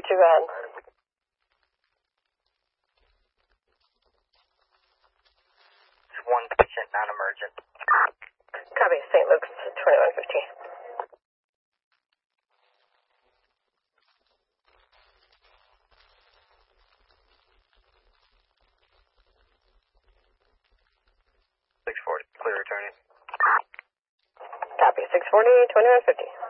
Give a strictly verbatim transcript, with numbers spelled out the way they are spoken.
two, go ahead. One patient, non-emergent. Copy, Saint Luke's twenty-one fifty. six forty, clear returning. Copy, six forty, twenty-one fifty.